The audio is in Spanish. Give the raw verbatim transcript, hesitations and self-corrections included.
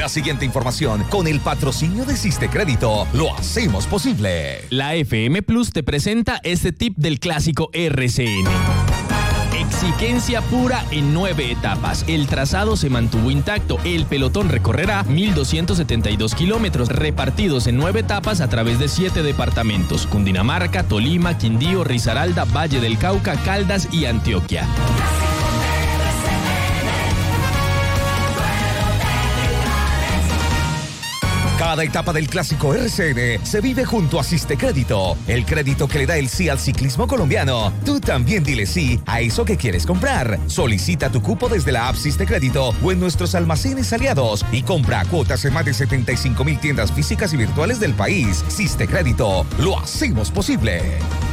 La siguiente información con el patrocinio de Siste Crédito lo hacemos posible. La F M Plus te presenta este tip del clásico R C N. Exigencia pura en nueve etapas. El trazado se mantuvo intacto. El pelotón recorrerá mil doscientos setenta y dos kilómetros repartidos en nueve etapas a través de siete departamentos: Cundinamarca, Tolima, Quindío, Risaralda, Valle del Cauca, Caldas y Antioquia. Cada etapa del clásico R C N se vive junto a Siste Crédito, el crédito que le da el sí al ciclismo colombiano. Tú también dile sí a eso que quieres comprar. Solicita tu cupo desde la app Siste Crédito o en nuestros almacenes aliados y compra cuotas en más de setenta y cinco mil tiendas físicas y virtuales del país. Siste Crédito, lo hacemos posible.